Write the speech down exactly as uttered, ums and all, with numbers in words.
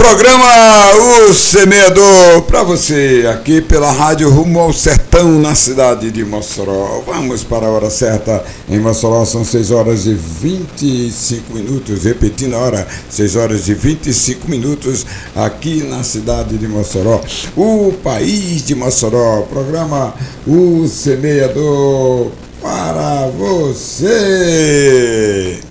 Programa O Semeador, para você aqui pela Rádio Rumo ao Sertão, na cidade de Mossoró. Vamos para a hora certa. Em Mossoró são seis horas e vinte e cinco minutos, repetindo a hora, seis horas e vinte e cinco minutos aqui na cidade de Mossoró. O país de Mossoró, programa O Semeador para você.